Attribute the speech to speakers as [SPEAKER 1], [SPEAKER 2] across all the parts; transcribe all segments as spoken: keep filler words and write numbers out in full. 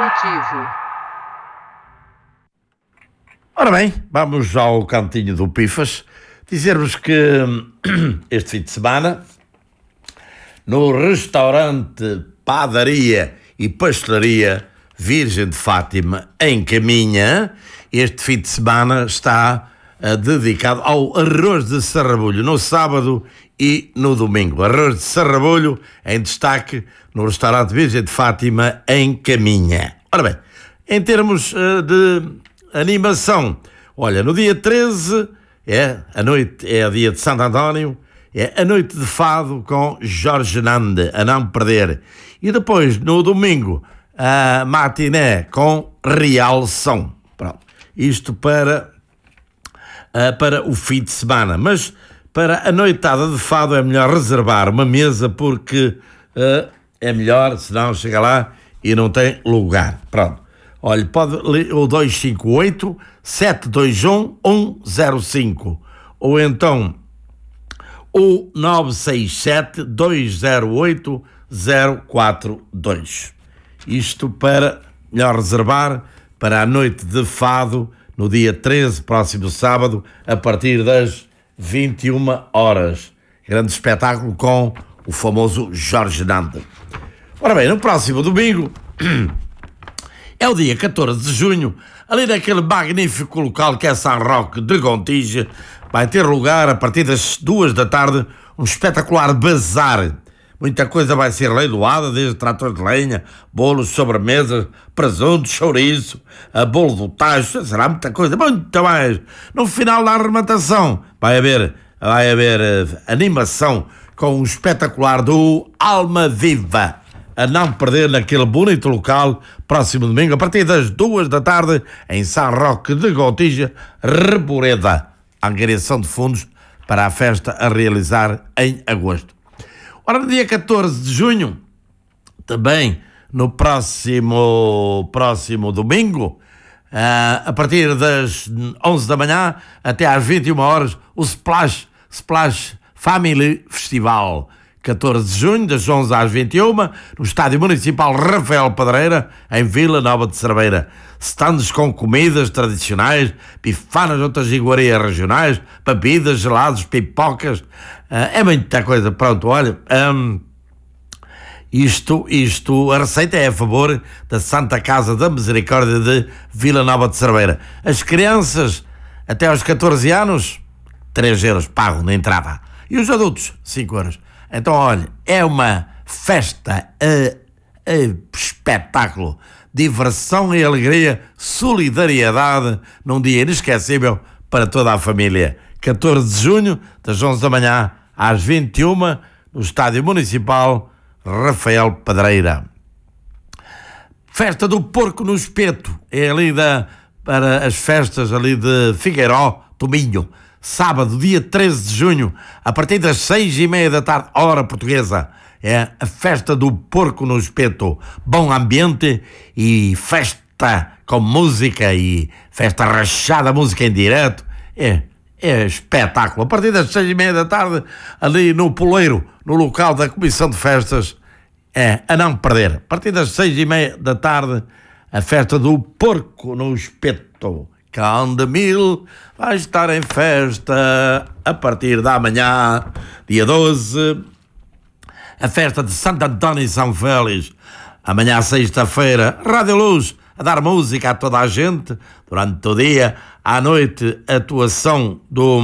[SPEAKER 1] Definitivo.
[SPEAKER 2] Ora bem, vamos ao cantinho do Pifas. Dizer-vos que este fim de semana, no restaurante Padaria e Pastelaria Virgem de Fátima, em Caminha, este fim de semana está uh, dedicado ao arroz de sarrabulho, no sábado e no domingo. Arroz de sarrabulho em destaque no restaurante Virgem de Fátima, em Caminha. Ora bem, em termos uh, de animação, olha, no dia treze, é, a noite é a dia de Santo António, é a noite de fado com Jorge Nande, a não perder. E depois, no domingo, a matiné com Real Som. Pronto. Isto para, uh, para o fim de semana. Mas para a noitada de fado é melhor reservar uma mesa, porque uh, é melhor, senão chega lá e não tem lugar. Pronto. Olha, pode ler o dois cinco oito, sete dois um, um zero cinco ou então o nove seis sete, dois zero oito, zero quatro dois. Isto para melhor reservar para a noite de fado no dia treze, próximo sábado, a partir das vinte e uma horas. Grande espetáculo com o famoso Jorge Nande. Ora bem, no próximo domingo é o dia catorze de junho, ali naquele magnífico local que é São Roque de Gontijo, vai ter lugar a partir das duas da tarde um espetacular bazar. Muita coisa vai ser leiloada, desde tratores de lenha, bolos, sobremesas, presunto, chouriço, a bolo do tacho, será muita coisa, muito mais. No final da arrematação vai haver, vai haver uh, animação com um espetacular do Alma Viva, a não perder naquele bonito local, próximo domingo, a partir das duas da tarde, em São Roque de Gontijo, Reboreda, angariação de fundos para a festa a realizar em agosto. Ora, no dia catorze de junho, também no próximo, próximo domingo, uh, a partir das onze da manhã até às vinte e uma horas, o Splash, Splash Family Festival. catorze de junho, das onze às vinte e uma, no Estádio Municipal Rafael Pedreira, em Vila Nova de Cerveira. Stands com comidas tradicionais, bifanas, outras iguarias regionais, bebidas, gelados, pipocas, uh, é muita coisa. Pronto, olha, um, isto, isto, a receita é a favor da Santa Casa da Misericórdia de Vila Nova de Cerveira. As crianças, até aos catorze anos, três euros pagam na entrada. E os adultos, cinco euros. Então, olha, é uma festa, uh, uh, espetáculo, diversão e alegria, solidariedade, num dia inesquecível para toda a família. catorze de junho, das onze da manhã às vinte e uma, no Estádio Municipal Rafael Pedreira. Festa do Porco no Espeto, é ali da, para as festas ali de Figueiró, Tominho. Sábado, dia treze de junho, a partir das seis e meia da tarde, hora portuguesa, é a festa do Porco no Espeto. Bom ambiente e festa com música e festa rachada, música em direto. É, é espetáculo. A partir das seis e meia da tarde, ali no Poleiro, no local da Comissão de Festas, é a não perder. A partir das seis e meia da tarde, a festa do Porco no Espeto. Candemil vai estar em festa a partir da manhã, dia doze, a festa de Santo António e São Félix. Amanhã, sexta-feira, Rádio Luz a dar música a toda a gente durante o dia. À noite, atuação do,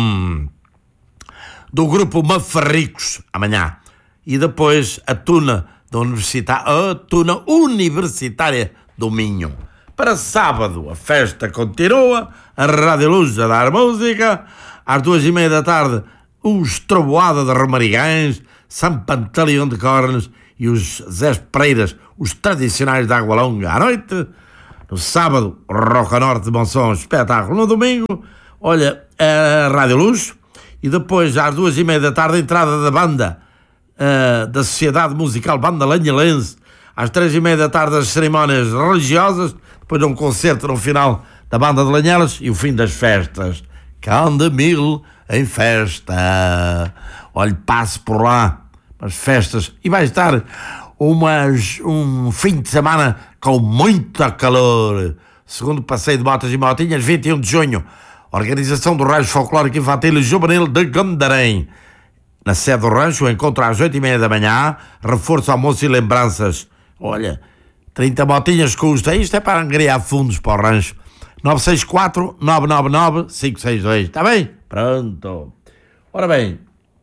[SPEAKER 2] do grupo Mafarricos, amanhã. E depois a tuna, da universita- a tuna universitária do Minho. Para sábado, a festa continua, a Rádio Luz a dar música. Às duas e meia da tarde, os Trovoada de Romarigães, São Pantaleão de Cornes e os Zés Pereiras, os tradicionais da Água Longa. À noite, no sábado, Roca Norte de Monção, espetáculo. No domingo, olha, a Rádio Luz. E depois, às duas e meia da tarde, a entrada da banda uh, da Sociedade Musical Banda Lanhalense. Às três e meia da tarde, as cerimónias religiosas. Depois de um concerto no final da Banda de Lanhelas e o fim das festas. Candemil em festa. Olhe, passe por lá, as festas. E vai estar umas, um fim de semana com muita calor. Segundo passeio de motas e motinhas, vinte e um de junho. Organização do Rancho Folclórico Infantil e Juvenil de Gandarém. Na sede do rancho, o encontro às oito e meia da manhã, reforço, almoço e lembranças. Olha, trinta motinhas custa. Isto é para angariar fundos para o rancho. nove seis quatro, nove nove nove, cinco seis dois. Está bem? Pronto. Ora bem,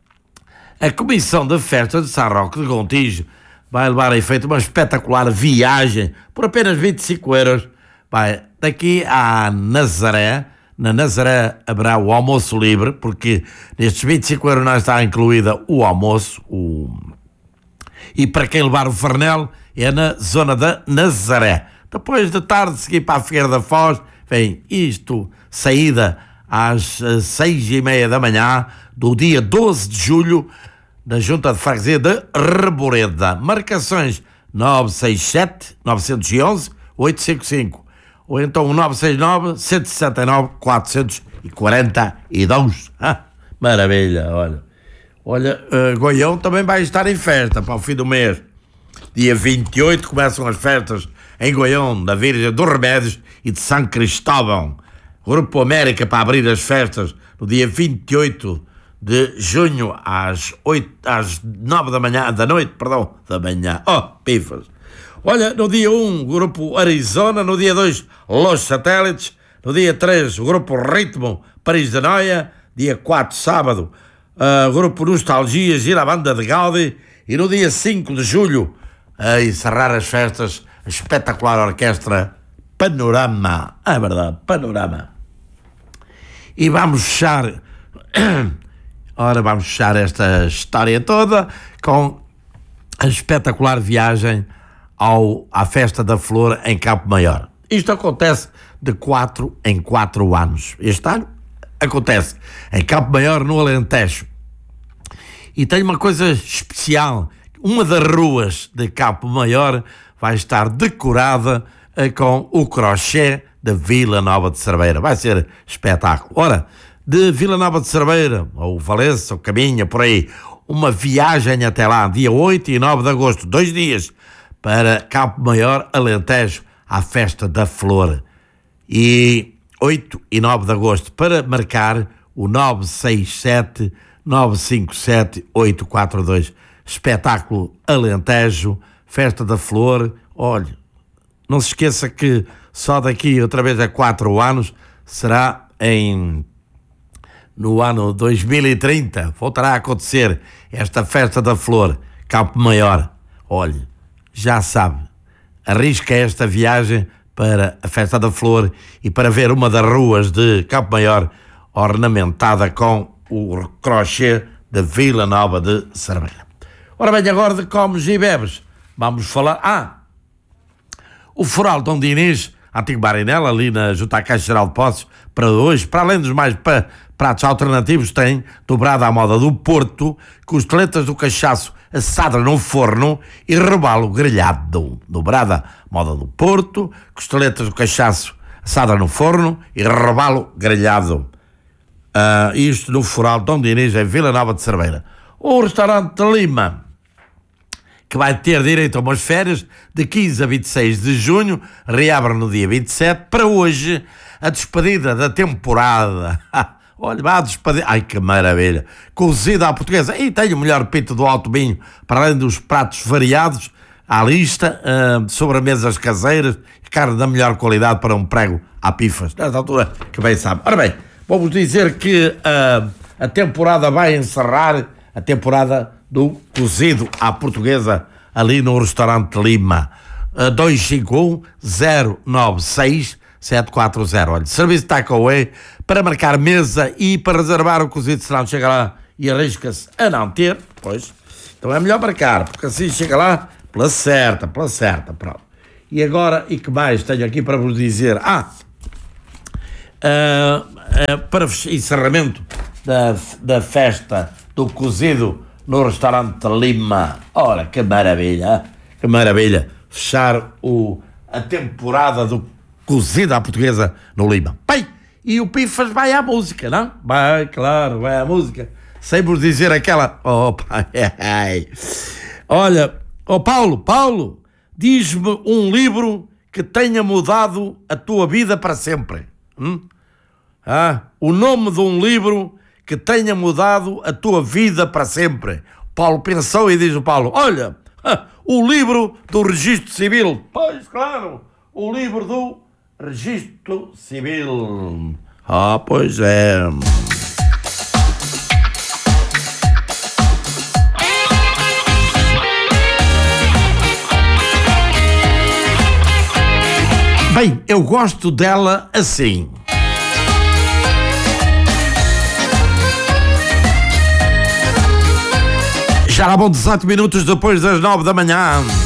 [SPEAKER 2] a Comissão de Festa de São Roque de Gontijo vai levar a efeito uma espetacular viagem por apenas vinte e cinco euros. Vai daqui a Nazaré. Na Nazaré haverá o almoço livre, porque nestes vinte e cinco euros não está incluída o almoço. O... E para quem levar o farnel, é na zona da Nazaré. Depois de tarde, seguir para a Figueira da Foz, vem isto, saída às seis e meia da manhã do dia doze de julho, da Junta de Freguesia de Reboreda. Marcações nove seis sete, nove um um, oito cinco cinco. Ou então nove seis nove, sete sete nove, quatro quatro dois. Ah, maravilha, olha. Olha, uh, Goião também vai estar em festa para o fim do mês. Dia vinte e oito começam as festas em Goião, da Virgem dos Remédios e de São Cristóvão. Grupo América para abrir as festas no dia vinte e oito de junho às, oito, às nove da manhã, da noite, perdão, da manhã. Oh, pifas. Olha, no dia um, Grupo Arizona, no dia dois, Los Satélites, no dia três, o Grupo Ritmo, Paris da Noia, dia quatro, sábado, uh, Grupo Nostalgias e a Banda de Gaudi, e no dia cinco de julho, a encerrar as festas, a espetacular orquestra Panorama. É verdade, Panorama. E vamos fechar, ora, vamos fechar esta história toda com a espetacular viagem Ao, à Festa da Flor em Campo Maior. Isto acontece de quatro em quatro anos. Este ano acontece em Campo Maior, no Alentejo. E tem uma coisa especial. Uma das ruas de Campo Maior vai estar decorada eh, com o crochê de Vila Nova de Cerveira. Vai ser espetáculo. Ora, de Vila Nova de Cerveira, ou Valença, ou Caminha, por aí, uma viagem até lá, dia oito e nove de agosto, dois dias, para Campo Maior, Alentejo, à Festa da Flor. E oito e nove de agosto, para marcar o nove seis sete, nove cinco sete, oito quatro dois. Espetáculo Alentejo, Festa da Flor. Olha, não se esqueça que só daqui outra vez a quatro anos será em... no ano dois mil e trinta, voltará a acontecer esta Festa da Flor, Campo Maior. Olha, já sabe, arrisca esta viagem para a Festa da Flor e para ver uma das ruas de Campo Maior ornamentada com o crochê de Vila Nova de Cerveira. Ora bem, agora de comes e bebes, vamos falar... Ah, o Foral Dom Dinis, antigo Barinela, ali na junto à Caixa Geral de Poços, para hoje, para além dos mais pa, pratos alternativos, tem dobrada à moda do Porto, costeletas do cachaço assada no forno e robalo grelhado. Dobrada à moda do Porto, costeletas do cachaço assada no forno e robalo grelhado. Uh, isto no Foral Dom Dinis, em Vila Nova de Cerveira. O restaurante de Lima, que vai ter direito a umas férias de quinze a vinte e seis de junho, reabre no dia vinte e sete. Para hoje, a despedida da temporada. Olha, vai a despedida. Ai, que maravilha. Cozida à portuguesa. E tem o melhor pito do Alto Minho, para além dos pratos variados, à lista, uh, sobremesas caseiras, carne da melhor qualidade para um prego à pifas. Nesta altura, que bem sabe. Ora bem, vou-vos dizer que uh, a temporada vai encerrar, a temporada do cozido à portuguesa, ali no restaurante Lima. Uh, dois cinco um, zero nove seis, sete quatro zero. Olha, serviço de takeaway para marcar mesa e para reservar o cozido, se não chega lá e arrisca-se a não ter, pois, então é melhor marcar, porque assim chega lá pela certa, pela certa, pronto. E agora, e que mais tenho aqui para vos dizer? Ah, uh, uh, para encerramento da, da festa do cozido no restaurante Lima. Ora, que maravilha, que maravilha, fechar o, a temporada do cozido à portuguesa no Lima. Bem, e o Pifas vai à música, não? Vai, claro, vai à música. Sem vos dizer aquela... Oh, pai, ai. Olha, oh Paulo, Paulo, diz-me um livro que tenha mudado a tua vida para sempre. Hum? Ah, o nome de um livro que tenha mudado a tua vida para sempre. Paulo pensou e diz o Paulo, olha, o livro do Registro Civil. Pois, claro, o livro do Registro Civil. Ah, pois é. Bem, eu gosto dela assim. Já lá vão dezoito minutos depois das nove da manhã.